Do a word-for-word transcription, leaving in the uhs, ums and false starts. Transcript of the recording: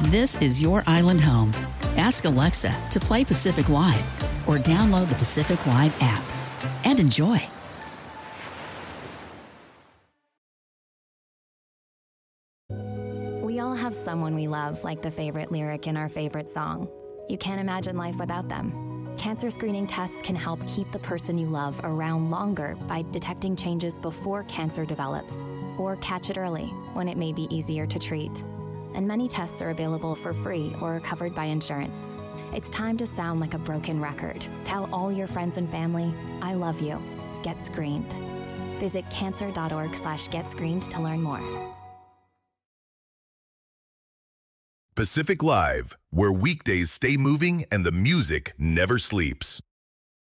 This is your island home. Ask Alexa to play Pacific Live or download the Pacific Live app and enjoy. We all have someone we love, like the favorite lyric in our favorite song. You can't imagine life without them. Cancer screening tests can help keep the person you love around longer by detecting changes before cancer develops, or catch it early when it may be easier to treat. And many tests are available for free or are covered by insurance. It's time to sound like a broken record. Tell all your friends and family, I love you. Get screened. Visit cancer.org slash get screened to learn more. Pacific Live, where weekdays stay moving and the music never sleeps.